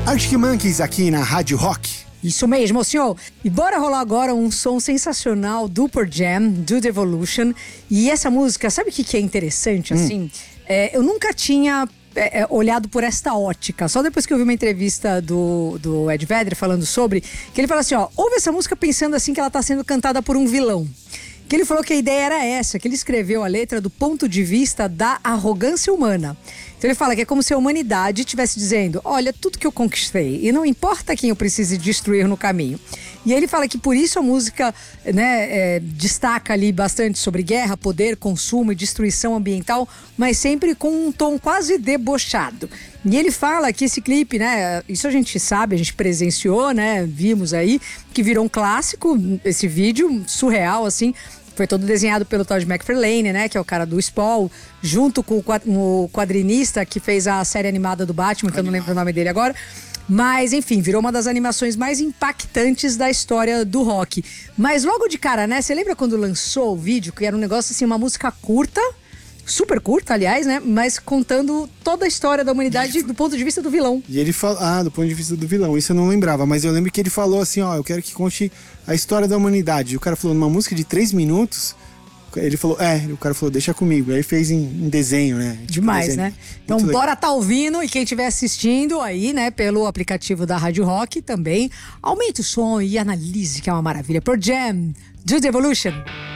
Arctic Monkeys aqui na Rádio Rock. Isso mesmo, senhor. E bora rolar agora um som sensacional do Pearl Jam, do Devolution. E essa música, sabe o que é interessante, assim? Eu nunca tinha olhado por esta ótica. Só depois que eu vi uma entrevista do Ed Vedder falando sobre, que ele fala assim, ó, ouve essa música pensando assim que ela tá sendo cantada por um vilão. Que ele falou que a ideia era essa, que ele escreveu a letra do ponto de vista da arrogância humana. Então ele fala que é como se a humanidade estivesse dizendo, olha, tudo que eu conquistei, e não importa quem eu precise destruir no caminho. E aí ele fala que por isso a música, né, destaca ali bastante sobre guerra, poder, consumo e destruição ambiental, mas sempre com um tom quase debochado. E ele fala que esse clipe, né, isso a gente sabe, a gente presenciou, né, vimos aí, que virou um clássico, esse vídeo surreal, assim. Foi todo desenhado pelo Todd McFarlane, né? Que é o cara do Spawn, junto com o quadrinista que fez a série animada do Batman, que eu não lembro o nome dele agora. Mas, enfim, virou uma das animações mais impactantes da história do rock. Mas logo de cara, né? Você lembra quando lançou o vídeo, que era um negócio assim, uma música curta, super curta, aliás, né? Mas contando toda a história da humanidade do ponto de vista do vilão. E ele falou, do ponto de vista do vilão, isso eu não lembrava, mas eu lembro que ele falou assim, ó, eu quero que conte a história da humanidade. E o cara falou, numa música de 3 minutos, ele falou, o cara falou, deixa comigo. Aí fez em desenho, né? Tipo, demais, desenho. né? Então bora tá ouvindo, e quem estiver assistindo aí, né, pelo aplicativo da Rádio Rock também, aumente o som e analise, que é uma maravilha. Pearl Jam, do Devolution.